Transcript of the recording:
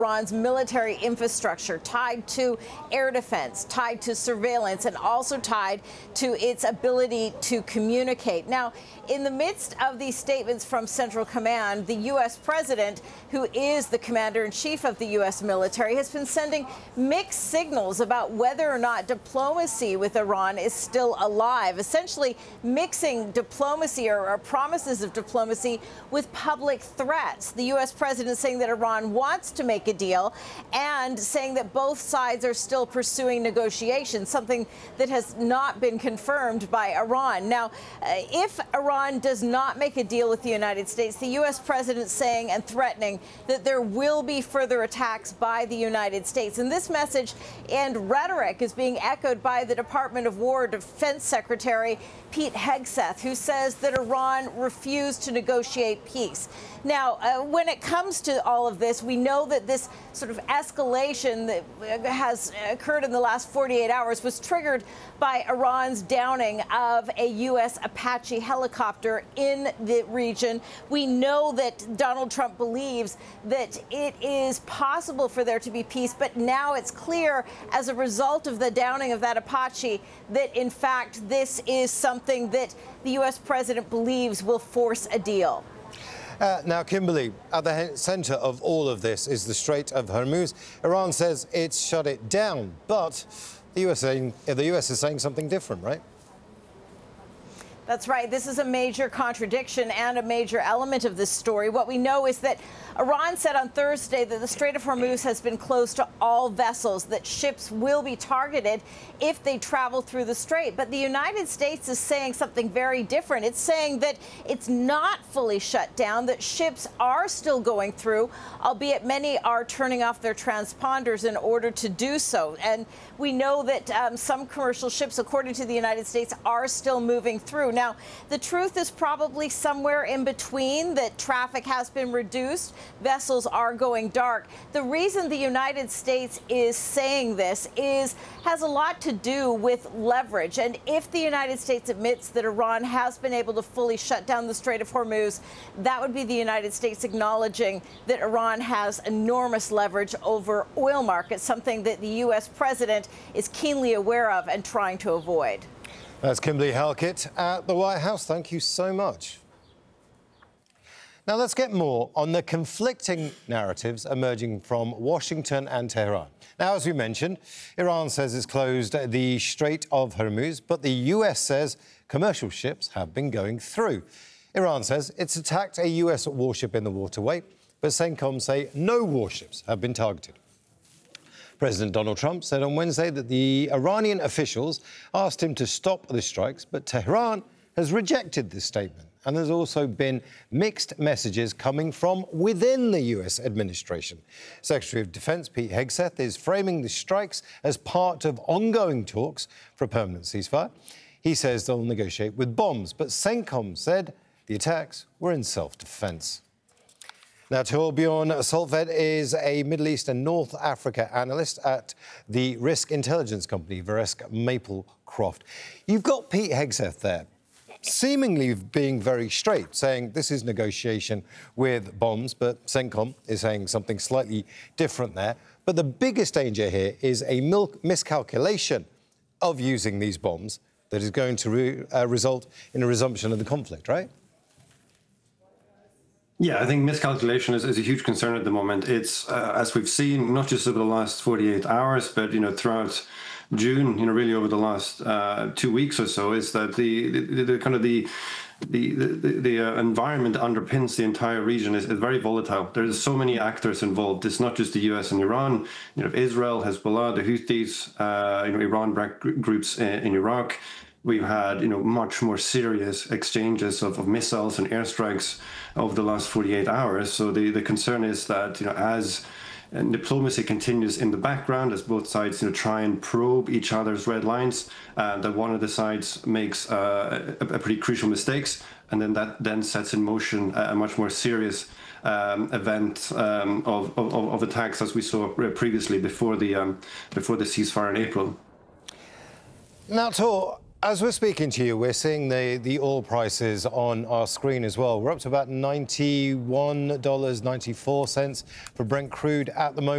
Iran's military infrastructure tied to air defense, tied to surveillance, and also tied to its ability to communicate. Now, in the midst of these statements from Central Command, the U.S. president, who is the commander-in-chief of the U.S. military, has been sending mixed signals about whether or not diplomacy with Iran is still alive, essentially mixing diplomacy or promises of diplomacy with public threats. The U.S. president saying that Iran wants to make a deal and saying that both sides are still pursuing negotiations, something that has not been confirmed by Iran. Now, if Iran does not make a deal with the United States, the U.S. president saying and threatening that there will be further attacks by the United States. And this message and rhetoric is being echoed by the Department of War Defense Secretary Pete Hegseth, who says that Iran refused to negotiate peace. Now, when it comes to all of this, we know that this sort of escalation that has occurred in the last 48 hours was triggered by Iran's downing of a U.S. Apache helicopter in the region. We know that Donald Trump believes that it is possible for there to be peace, but now it's clear as a result of the downing of that Apache that, in fact, this is something that the U.S. president believes will force a deal. Now, Kimberly, at the centre of all of this is the Strait of Hormuz. Iran says it's shut it down, but the US is saying something different, right? That's right. This is a major contradiction and a major element of this story. What we know is that Iran said on Thursday that the Strait of Hormuz has been closed to all vessels, that ships will be targeted if they travel through the strait. But the United States is saying something very different. It's saying that it's not fully shut down, that ships are still going through, albeit many are turning off their transponders in order to do so. And we know that some commercial ships, according to the United States, are still moving through. Now, the truth is probably somewhere in between, that traffic has been reduced, vessels are going dark. The reason the United States is saying this has a lot to do with leverage. And if the United States admits that Iran has been able to fully shut down the Strait of Hormuz, that would be the United States acknowledging that Iran has enormous leverage over oil markets, something that the U.S. president is keenly aware of and trying to avoid. That's Kimberly Halkett at the White House. Thank you so much. Now, let's get more on the conflicting narratives emerging from Washington and Tehran. Now, as we mentioned, Iran says it's closed the Strait of Hormuz, but the US says commercial ships have been going through. Iran says it's attacked a US warship in the waterway, but CENTCOM say no warships have been targeted. President Donald Trump said on Wednesday that the Iranian officials asked him to stop the strikes, but Tehran has rejected this statement. And there's also been mixed messages coming from within the US administration. Secretary of Defense Pete Hegseth is framing the strikes as part of ongoing talks for a permanent ceasefire. He says they'll negotiate with bombs, but CENTCOM said the attacks were in self-defense. Now, Torbjorn Soltvedt is a Middle East and North Africa analyst at the risk intelligence company Verisk Maplecroft. You've got Pete Hegseth there, seemingly being very straight, saying this is negotiation with bombs, but CENTCOM is saying something slightly different there. But the biggest danger here is a miscalculation of using these bombs that is going to result in a resumption of the conflict, right? Yeah, I think miscalculation is a huge concern at the moment. It's, as we've seen, not just over the last 48 hours, but, throughout June, really over the last 2 weeks or so, is that the environment underpins the entire region is very volatile. There's so many actors involved. It's not just the US and Iran. Israel, Hezbollah, the Houthis, Iran-backed groups in Iraq. We've had, much more serious exchanges of missiles and airstrikes over the last 48 hours. So the concern is that, as diplomacy continues in the background, as both sides, try and probe each other's red lines, that one of the sides makes a pretty crucial mistakes, and then that then sets in motion a much more serious event of attacks, as we saw previously before the ceasefire in April. Now, Tor, as we're speaking to you, we're seeing the oil prices on our screen as well. We're up to about $91.94 for Brent crude at the moment.